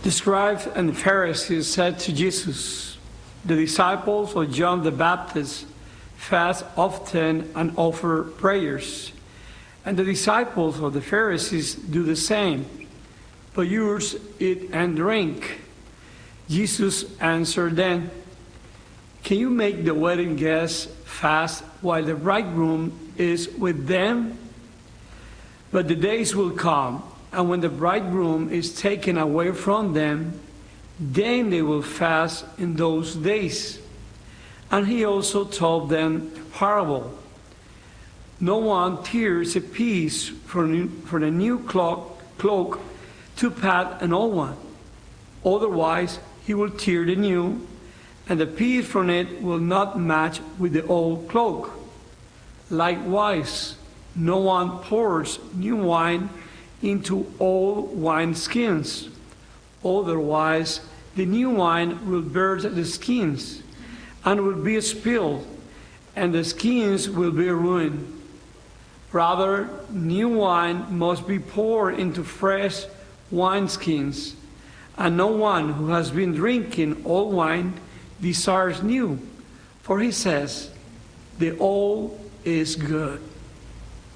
The scribes and the Pharisees said to Jesus, "The disciples of John the Baptist fast often and offer prayers, and the disciples of the Pharisees do the same, but yours eat and drink." Jesus answered them, "Can you make the wedding guests fast while the bridegroom is with them? But the days will come, and when the bridegroom is taken away from them, then they will fast in those days." And he also told them a parable. No one tears a piece from a new cloak to pat an old one. Otherwise, he will tear the new, and the piece from it will not match with the old cloak. Likewise, no one pours new wine into old wineskins. Otherwise, the new wine will burst the skins and will be spilled, and the skins will be ruined. Rather, new wine must be poured into fresh wineskins, and no one who has been drinking old wine desires new, for he says, "The old is good."